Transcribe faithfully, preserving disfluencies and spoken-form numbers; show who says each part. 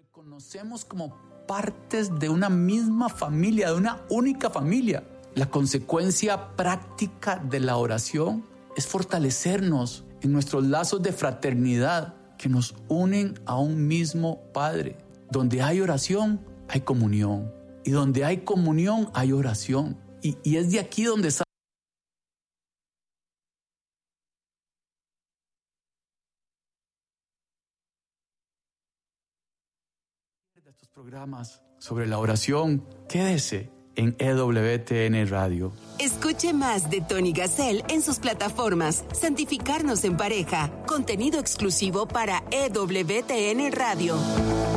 Speaker 1: reconocemos como partes de una misma familia, de una única familia. La consecuencia práctica de la oración es fortalecernos en nuestros lazos de fraternidad que nos unen a un mismo Padre. Donde hay oración, hay comunión. Y donde hay comunión, hay oración. Y, y es de aquí donde sale de estos programas sobre la oración. Quédese en E W T N Radio.
Speaker 2: Escuche más de Tony Gassel en sus plataformas Santificarnos en Pareja, contenido exclusivo para E W T N Radio.